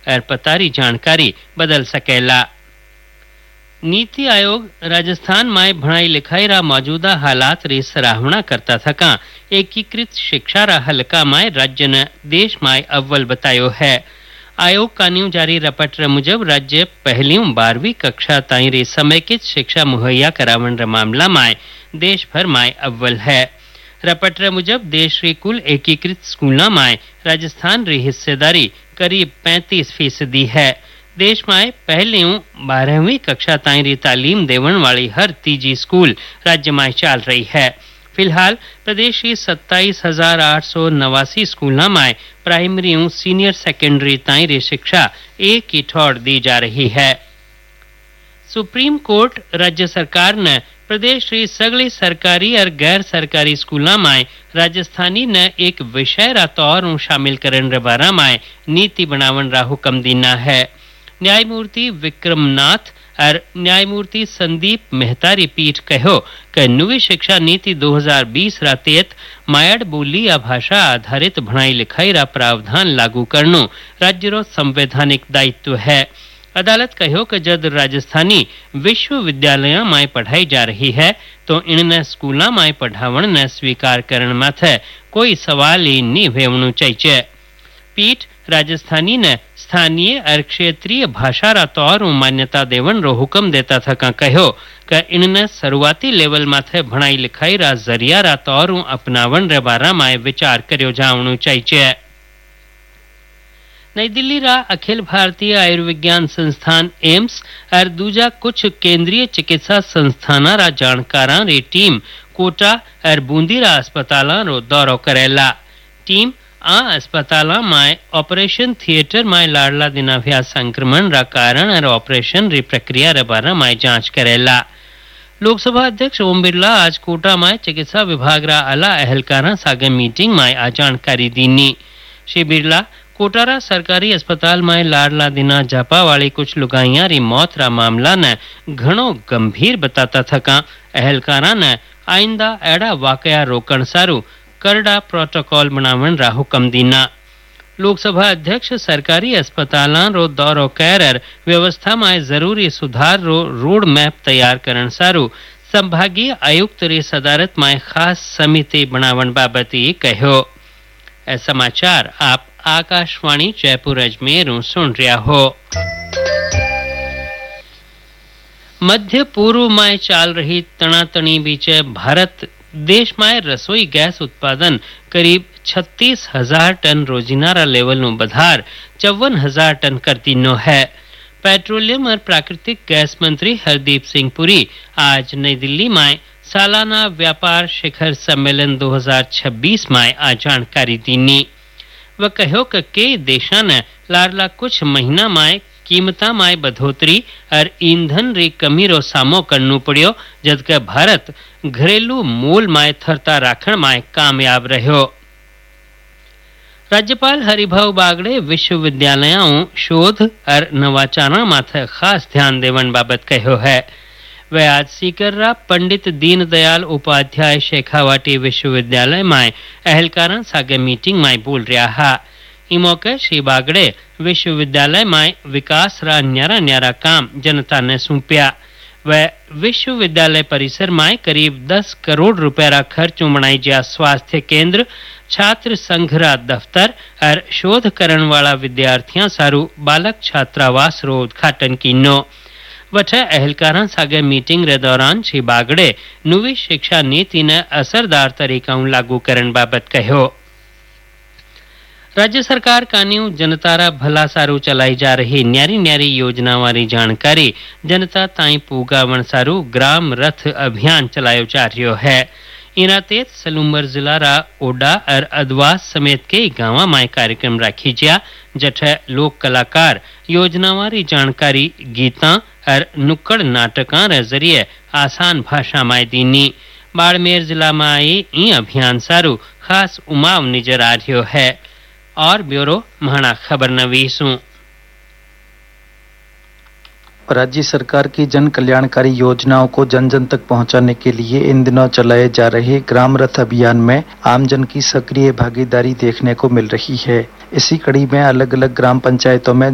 और पतारी जानकारी बदल सकेला। नीति आयोग राजस्थान में भणाई लिखाई रा मौजूदा हालात री सराहना करता थका एकीकृत शिक्षा रा हलका में राज्य ने देश में अव्वल बतायो है। आयोग का न्यू जारी रपट मुजब राज्य पहली 12वीं कक्षा ताईं रे समेकित शिक्षा मुहैया करावन रा मामला में देश भर में अव्वल है। रपट मुजब देश री कुल एकीकृत स्कूलों में राजस्थान री हिस्सेदारी करीब 35% है। देश में पहली 12वीं कक्षा ताईं री तालीम देवन वाली हर तीजी स्कूल राज्य में चल रही है। फिलहाल प्रदेश की 27,889 स्कूलों में प्राइमरी और सीनियर सेकेंडरी ताईं री शिक्षा एक ही ठौर दी जा रही है। सुप्रीम कोर्ट राज्य सरकार ने प्रदेश की सगली सरकारी और गैर सरकारी स्कूलों में राजस्थानी ने एक विषय रा तौर शामिल करन रे बारा में नीति बनावन रा हुक्म दीना है। न्यायमूर्ति विक्रमनाथ और न्यायमूर्ति संदीप मेहता री पीठ कहो कि नवी शिक्षा नीति 2020 रा तहत मायड़ बोली या भाषा आधारित भणाई लिखाई रा प्रावधान लागू करनो राज्य रो संवैधानिक दायित्व है। अदालत कहो कि जद राजस्थानी विश्वविद्यालय में पढ़ाई जा रही है तो इनने स्कूलों में पढ़ावण ने स्वीकार करण माथे कोई सवाल ही नहीं होवणो चाहिए। पीठ राजस्थानी ने स्थानीय और क्षेत्रीय भाषा रा तौर मान्यता देवन रो हुक्म देता थका कहो कि इनने शुरुआती लेवल माथे भणाई लिखाई रा जरिया रा तौर अपनावन रे बारा में विचार कर्यो जावणो चाहिए। नई दिल्ली रा अखिल भारतीय आयुर्विज्ञान संस्थान एम्स और दूजा कुछ केंद्रीय चिकित्सा संस्थाना रा जानकारा री टीम कोटा और बूंदी रा अस्पताला रो दौरो करेला। टीम आ अस्पताला में ऑपरेशन थिएटर में लाडला दिनाभ्या संक्रमण रा कारण और ऑपरेशन री प्रक्रिया रे बारे में जांच करेला। लोकसभा अध्यक्ष ओम बिरला आज कोटा में चिकित्सा विभाग रा आला अहलकारा सागे मीटिंग में आ जानकारी दीनी। श्री बिरला कोटारा सरकारी अस्पताल में लाडला दिना जापा वाली कुछ लुगाइया री मौत रा मामला ने घणो गंभीर बताता थका अहलकारा ने आइंदा एड़ा वाकया रोकण सारू करड़ा प्रोटोकॉल बनावन रा हुक्म दीना। लोकसभा अध्यक्ष सरकारी अस्पतालां रो दौरो कर व्यवस्था में जरूरी सुधार रो रोड मैप तैयार करण सारू संभागीय आयुक्त री सदारत में खास समिति बनावन बाबती कहो। समाचार आप आकाशवाणी जयपुर अजमेर सुन रहा हो। मध्य पूर्व में चल रही तनातनी बीच भारत देश में रसोई गैस उत्पादन करीब 36,000 टन रोजिनारा लेवल नु बधार 54,000 टन कर दिनो है। पेट्रोलियम और प्राकृतिक गैस मंत्री हरदीप सिंह पुरी आज नई दिल्ली में सालाना व्यापार शिखर सम्मेलन 2026 में आ जानकारी दीनी। वह कहो कि कई देशों ने लाडला कुछ महीना में कीमता में बढ़ोतरी और ईंधन री कमी रो सामो करनो पड़ियो जबकि भारत घरेलू मूल में थरता राखण में कामयाब रहो। राज्यपाल हरिभाऊ बागड़े विश्वविद्यालयों शोध और नवाचार माथे खास ध्यान देवन बाबत कहो है। वह आज सीकर्रा पंडित दीनदयाल उपाध्याय शेखावाटी विश्वविद्यालय में अहलकारा सागे मीटिंग में बोल रहा है। इस मौके श्री बागड़े विश्वविद्यालय में विकास रा न्यारा न्यारा काम जनता ने सौंपया। वह विश्वविद्यालय परिसर में करीब 10 करोड़ रुपए रा खर्च बनाई जा स्वास्थ्य केंद्र, छात्र संघ रा दफ्तर और शोध करण वाला विद्यार्थियों सारू बालक छात्रावास रो उद्घाटन कीनो। वठे अहलकारा सागे मीटिंग रे दौरान श्री बागड़े नवी शिक्षा नीति ने असरदार तरीका लागू करण बाबत कहो। राज्य सरकार कान्यू जनतारा भला सारू चलाई जा रही न्यारी न्यारी योजना वाली जानकारी जनता ताई पूगावण सारू ग्राम रथ अभियान चलायो जा रही है। इना तेत सलूम्बर जिला रा ओडा और अदवास समेत कई गांव में कार्यक्रम राखी जा जठे लोक कलाकार योजना वाली जानकारी गीता और नुक्कड़ नाटका रे जरिए आसान भाषा में दीनी। बाड़मेर जिला में आई अभियान सारू खास उमाव नजर आ रही है। और ब्यूरो महाना खबर नवीसू। राज्य सरकार की जन कल्याणकारी योजनाओं को जन जन तक पहुंचाने के लिए इन दिनों चलाए जा रहे ग्राम रथ अभियान में आमजन की सक्रिय भागीदारी देखने को मिल रही है। इसी कड़ी में अलग अलग ग्राम पंचायतों में